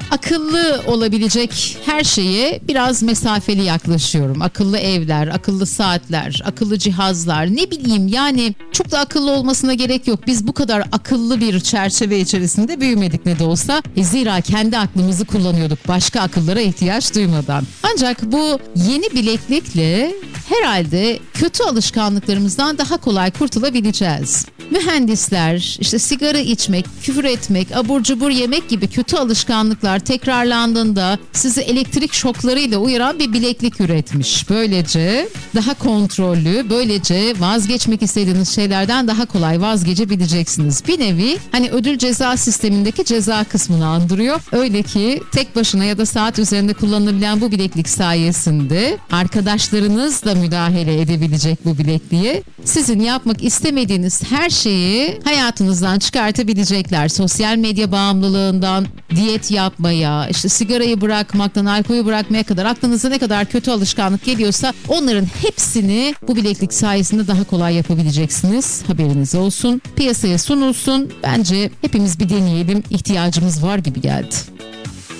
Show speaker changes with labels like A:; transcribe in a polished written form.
A: akıllı olabilecek her şeye biraz mesafeli yaklaşıyorum. Akıllı evler, akıllı saatler, akıllı cihazlar, ne bileyim yani çok da akıllı olmasına gerek yok. Biz bu kadar akıllı bir çerçeve içerisinde büyümedik ne de olsa. Zira kendi aklımızı kullanıyorduk başka akıllara ihtiyaç duymadan. Ancak bu yeni bileklikle herhalde kötü alışkanlıklarımızdan daha kolay kurtulabileceğiz. Mühendisler, işte sigara içmek, küfür etmek, abur cubur yemek gibi kötü alışkanlıklar tekrarlandığında sizi elektrik şoklarıyla uyaran bir bileklik üretmiş. Böylece daha kontrollü, böylece vazgeçmek istediğiniz şeylerden daha kolay vazgeçebileceksiniz. Bir nevi hani ödül ceza sistemindeki ceza kısmını andırıyor. Öyle ki tek başına ya da saat üzerinde kullanılabilen bu bileklik sayesinde arkadaşlarınız da müdahale edebilecek bu bilekliğe. Sizin yapmak istemediğiniz her şeyi hayatınızdan çıkartabilecekler. Sosyal medya bağımlılığından diyet yapmaya, işte sigarayı bırakmaktan alkolü bırakmaya kadar aklınıza ne kadar kötü alışkanlık geliyorsa onların hepsini bu bileklik sayesinde daha kolay yapabileceksiniz. Haberiniz olsun. Piyasaya sunulsun. Bence hepimiz bir deneyelim. İhtiyacımız var gibi geldi.